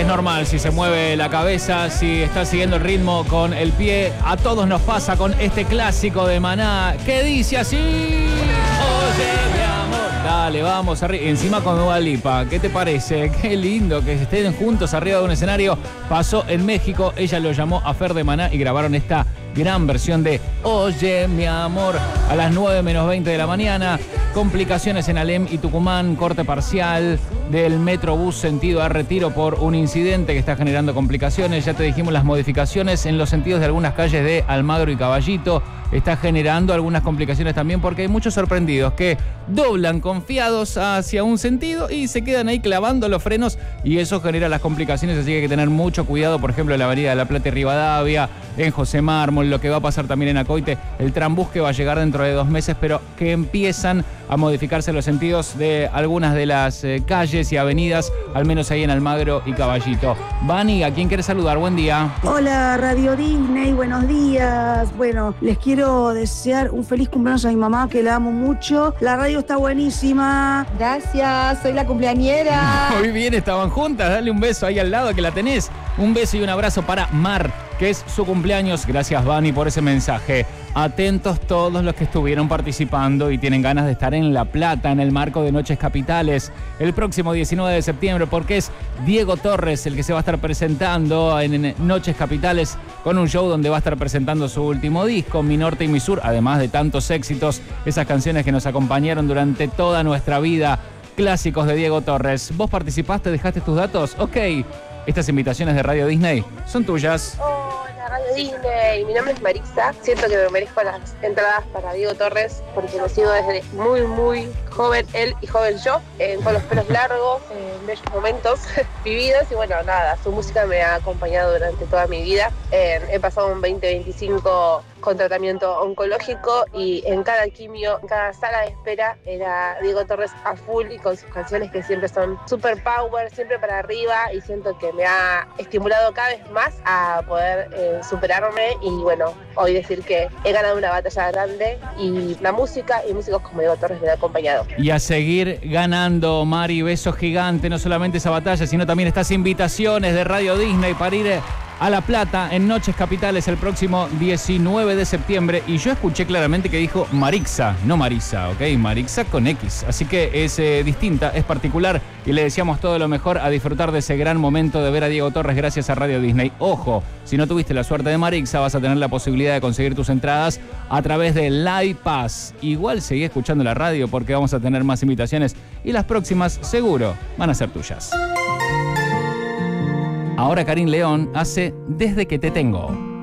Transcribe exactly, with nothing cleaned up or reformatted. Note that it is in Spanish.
es normal si se mueve la cabeza, si está siguiendo el ritmo con el pie. A todos nos pasa con este clásico de Maná que dice así: oye, mi amor. Dale, vamos arriba. Encima con Dua Lipa. ¿Qué te parece? Qué lindo que estén juntos arriba de un escenario. Pasó en México. Ella lo llamó a Fer de Maná y grabaron esta gran versión de Oye, mi amor, a las nueve menos veinte de la mañana. Complicaciones en Alem y Tucumán, corte parcial del Metrobús sentido a Retiro por un incidente que está generando complicaciones. Ya te dijimos las modificaciones en los sentidos de algunas calles de Almagro y Caballito. Está generando algunas complicaciones también porque hay muchos sorprendidos que doblan confiados hacia un sentido y se quedan ahí clavando los frenos y eso genera las complicaciones, así que hay que tener mucho cuidado, por ejemplo, en la avenida de La Plata y Rivadavia, en José Mármol, lo que va a pasar también en Acoite, el Trambús que va a llegar dentro de dos meses, pero que empiezan a modificarse los sentidos de algunas de las eh, calles y avenidas, al menos ahí en Almagro y Caballito. Vani, ¿a quién quieres saludar? Buen día. Hola, Radio Disney, buenos días. Bueno, les quiero desear un feliz cumpleaños a mi mamá, que la amo mucho. La radio está buenísima. Gracias, soy la cumpleañera. Muy bien, estaban juntas. Dale un beso ahí al lado que la tenés. Un beso y un abrazo para Mar, que es su cumpleaños. Gracias, Vani, por ese mensaje. Atentos todos los que estuvieron participando y tienen ganas de estar en La Plata en el marco de Noches Capitales el próximo diecinueve de septiembre, porque es Diego Torres el que se va a estar presentando en Noches Capitales con un show donde va a estar presentando su último disco, Mi Norte y Mi Sur, además de tantos éxitos, esas canciones que nos acompañaron durante toda nuestra vida, clásicos de Diego Torres. ¿Vos participaste, dejaste tus datos? Ok, estas invitaciones de Radio Disney son tuyas. Hola, Radio Disney. Mi nombre es Marisa. Siento que me merezco las entradas para Diego Torres porque lo sigo desde muy, muy joven él y joven yo, eh, con los pelos largos, en bellos momentos vividos. Y bueno, nada, su música me ha acompañado durante toda mi vida. Eh, he pasado un veinte veinticinco con tratamiento oncológico y en cada quimio, en cada sala de espera, era Diego Torres a full y con sus canciones que siempre son super power, siempre para arriba, y siento que me ha estimulado cada vez más a poder eh, superarme y bueno, hoy decir que he ganado una batalla grande y la música y músicos como Diego Torres me han acompañado. Y a seguir ganando, Mari, beso gigante, no solamente esa batalla, sino también estas invitaciones de Radio Disney para ir a La Plata en Noches Capitales el próximo diecinueve de septiembre. Y yo escuché claramente que dijo Marixa, no Marisa, ¿ok? Marixa con X. Así que es eh, distinta, es particular y le deseamos todo lo mejor, a disfrutar de ese gran momento de ver a Diego Torres gracias a Radio Disney. Ojo, si no tuviste la suerte de Marixa, vas a tener la posibilidad de conseguir tus entradas a través de Live Pass. Igual seguí escuchando la radio porque vamos a tener más invitaciones y las próximas seguro van a ser tuyas. Ahora Karin León hace Desde que te tengo.